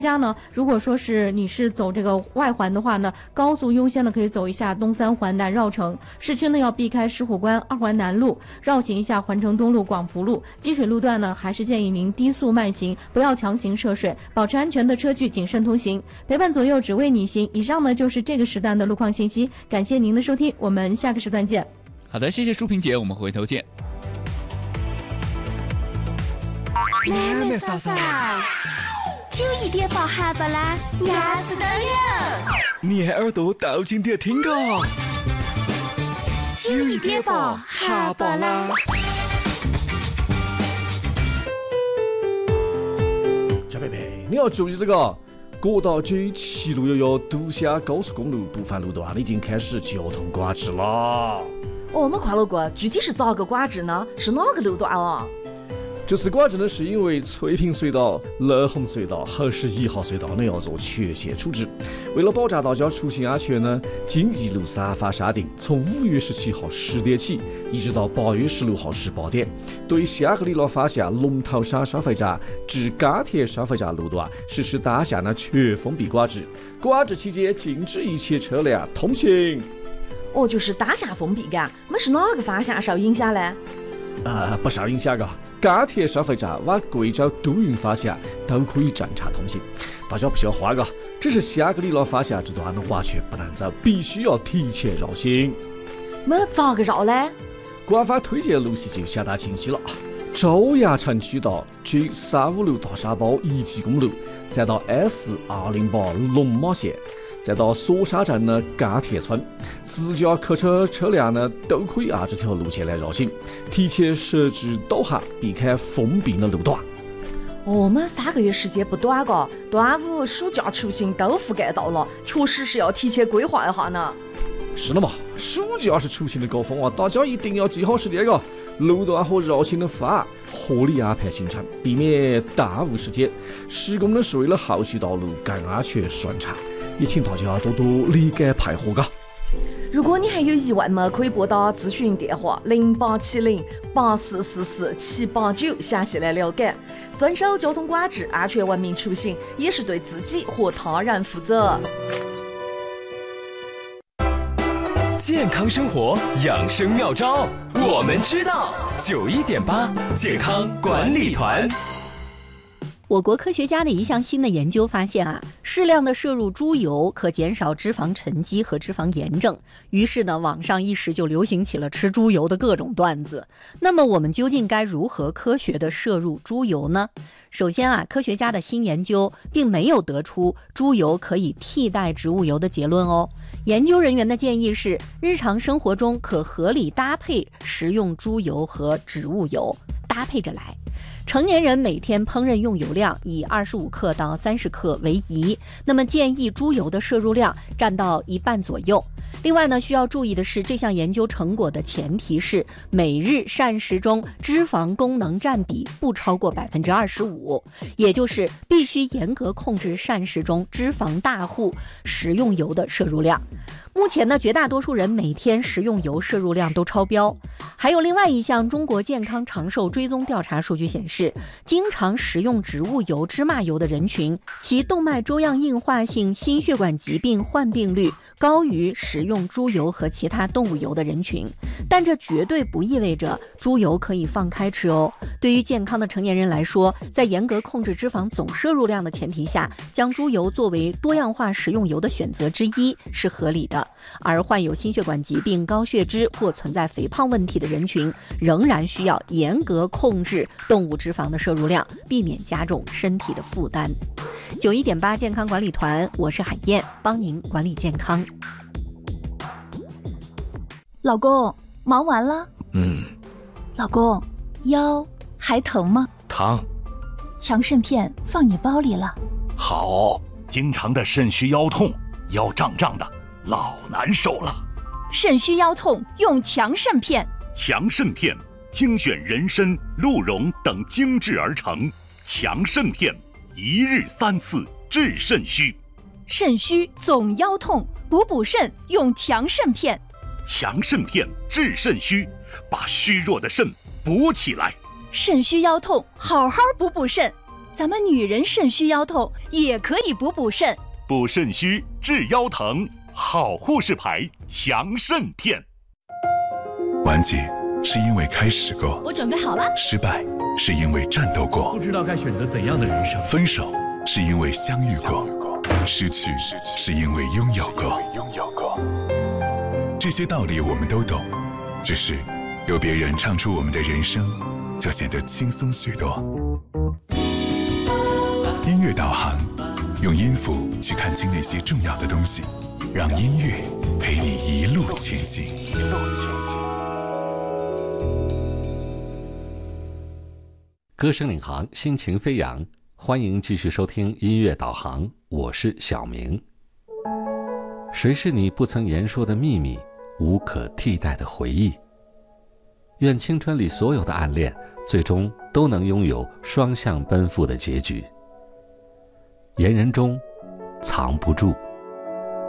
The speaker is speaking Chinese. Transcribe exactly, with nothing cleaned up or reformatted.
家呢，如果说是你是走这个外环的话呢，高速优先的可以走一下东三环南绕城，市区呢要避开石虎关二环南路，绕行一下环城东路广福路。积水路段呢，还是建议您低速慢行，不要强行涉水，保持安全的车距，谨慎通行，陪伴左右，只为你行。以上呢就是这个时段的路况信息，感谢您的收听，我们下个时段见。 好的，谢谢淑萍姐，我们回头见。 妹妹嫂嫂，就一点放哈巴啦，压死的了！ 你还耳朵倒进点听个， 就一点放哈巴啦。 小贝贝，你要注意这个，国道 G 七路悠悠独辖高速公路部分路段已经开始交通管制了。 哦，我快乐哥，具体是咋个管制呢？是哪个路段啊？ 这次管制呢，是因为翠屏隧道、乐虹隧道和十一号隧道呢要做全线处置。为了保障大家出行安全呢，经一路三法下定，从五月十七号十点起，一直到八月十六号十八点，对香格里拉法厦龙头山消费站至冈田消费站路段实施单向的全封闭管制。管制期间禁止一切车辆通行。 哦，就是单向封闭感，那是哪个方向受影响呢？ 呃，不受影响噶，冈田消费站往贵州都匀方向都可以正常通行，大家不需要慌噶。只是香格里拉方向这段呢完全不能走，必须要提前绕行。 那咋个绕呢？ 官方推荐路线就相当清晰了：周阳城区道 G 三五六大沙包一级公路，再到 S 二零八龙马线。再到索沙镇的冈田村，自驾客车车辆呢都可以按这条路线来绕行，提前设置导航，避开封闭的路段。 哦，我们三个月时间不短噶，端午、暑假出行都覆盖到了，确实是要提前规划一下呢。 是的嘛，暑假是出行的高峰啊，大家一定要记好时间噶，路段和绕行的方案，合理安排行程，避免耽误时间。施工呢是为了后续道路更安全顺畅。也请大家多多理解配合嘎。 如果你还有疑问嘛，可以拨打咨询电话零八七零八四四四七八九详细来了解。遵守交通管制，安全文明出行，也是对自己和他人负责。 健康生活养生妙招，我们知道。九一点八健康管理团。 我国科学家的一项新的研究发现啊，适量的摄入猪油可减少脂肪沉积和脂肪炎症。于是呢，网上一时就流行起了吃猪油的各种段子。那么我们究竟该如何科学的摄入猪油呢？首先啊，科学家的新研究并没有得出猪油可以替代植物油的结论哦。研究人员的建议是，日常生活中可合理搭配食用猪油和植物油，搭配着来。成年人每天烹饪用油量以二十五克到三十克为宜，那么建议猪油的摄入量占到一半左右。另外呢，需要注意的是，这项研究成果的前提是每日膳食中脂肪功能占比不超过百分之二十五，也就是必须严格控制膳食中脂肪大户食用油的摄入量。目前呢，绝大多数人每天食用油摄入量都超标。还有另外一项中国健康长寿追踪调查数据显示，经常食用植物油、芝麻油的人群，其动脉粥样硬化性心血管疾病患病率高于食用猪油和其他动物油的人群。但这绝对不意味着猪油可以放开吃哦。对于健康的成年人来说，在严格控制脂肪总摄入量的前提下，将猪油作为多样化食用油的选择之一是合理的。而患有心血管疾病、高血脂或存在肥胖问题的人群，仍然需要严格控制动物脂肪的摄入量，避免加重身体的负担。九一点八健康管理团，我是海燕，帮您管理健康。 老公，忙完了？ 嗯。 老公，腰还疼吗？ 疼。 强肾片放你包里了。 好，经常的肾虚腰痛，腰胀胀的，老难受了。 肾虚腰痛用强肾片。 强肾片精选人参、鹿茸等精制而成，强肾片一日三次治肾虚。 肾虚总腰痛，补补肾用强肾片。 强肾片治肾虚，把虚弱的肾补起来。 肾虚腰痛，好好补补肾。 咱们女人肾虚腰痛也可以补补肾。 补肾虚治腰疼，好护士牌强肾片。 完结是因为开始过， 我准备好了。 失败是因为战斗过， 不知道该选择怎样的人生。 分手是因为相遇过，失去是因为拥有过。这些道理我们都懂，只是有别人唱出我们的人生，就显得轻松许多。音乐导航，用音符去看清那些重要的东西，让音乐陪你一路前行。一路前行。 歌声领航，心情飞扬，欢迎继续收听音乐导航，我是小明。谁是你不曾言说的秘密，无可替代的回忆？愿青春里所有的暗恋，最终都能拥有双向奔赴的结局。言人中藏不住。